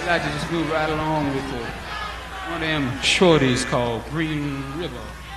like to just move right along with one of them shorties called Green River.